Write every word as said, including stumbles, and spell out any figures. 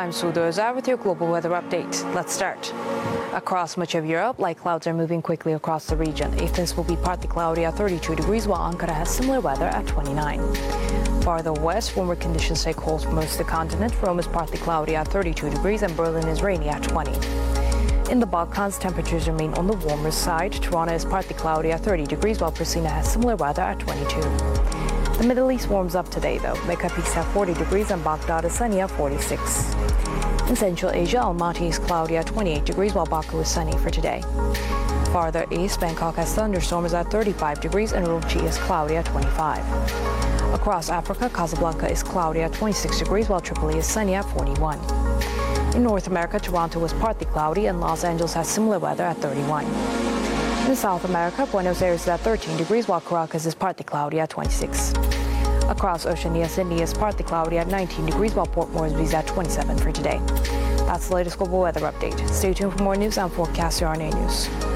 I'm Sue Doza with your global weather update. Let's start. Across much of Europe, light clouds are moving quickly across the region. Athens will be partly cloudy at thirty-two degrees, while Ankara has similar weather at twenty-nine. Farther west, warmer conditions take hold for most of the continent. Rome is partly cloudy at thirty-two degrees, and Berlin is rainy at twenty. In the Balkans, temperatures remain on the warmer side. Tirana is partly cloudy at thirty degrees, while Pristina has similar weather at twenty-two. The Middle East warms up today, though. Mecca peaks at forty degrees, and Baghdad is sunny at forty-six. In Central Asia, Almaty is cloudy at twenty-eight degrees, while Baku is sunny for today. Farther east, Bangkok has thunderstorms at thirty-five degrees, and Urumqi is cloudy at twenty-five. Across Africa, Casablanca is cloudy at twenty-six degrees, while Tripoli is sunny at forty-one. In North America, Toronto is partly cloudy, and Los Angeles has similar weather at thirty-one. In South America, Buenos Aires is at thirteen degrees, while Caracas is partly cloudy at twenty-six. Across Oceania, Sydney is partly cloudy at nineteen degrees, while Port Moresby is at twenty-seven for today. That's the latest global weather update. Stay tuned for more news and forecasts here on A News.